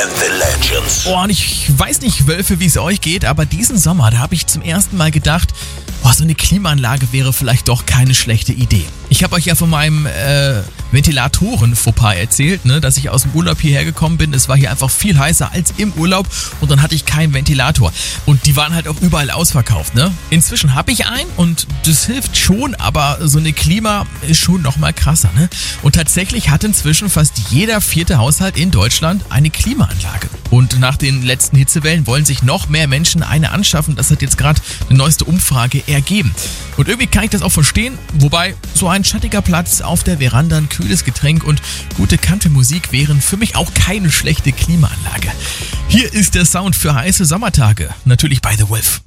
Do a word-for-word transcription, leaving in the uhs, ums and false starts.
and the Legends. Oh, und ich weiß nicht, Wölfe, wie es euch geht, aber diesen Sommer, da habe ich zum ersten Mal gedacht, oh, so eine Klimaanlage wäre vielleicht doch keine schlechte Idee. Ich habe euch ja von meinem äh, Ventilatoren-Fauxpas erzählt, ne, dass ich aus dem Urlaub hierher gekommen bin. Es war hier einfach viel heißer als im Urlaub und dann hatte ich keinen Ventilator. Und die waren halt auch überall ausverkauft. Ne? Inzwischen habe ich einen und das hilft schon, aber so eine Klima ist schon nochmal krasser. Ne? Und tatsächlich hat inzwischen fast jeder vierte Haushalt in Deutschland eine Klimaanlage. Und nach den letzten Hitzewellen wollen sich noch mehr Menschen eine anschaffen. Das hat jetzt gerade eine neueste Umfrage ergeben. Und irgendwie kann ich das auch verstehen, wobei so ein schattiger Platz auf der Veranda, ein kühles Getränk und gute Country-Musik wären für mich auch keine schlechte Klimaanlage. Hier ist der Sound für heiße Sommertage, natürlich bei The Wolf.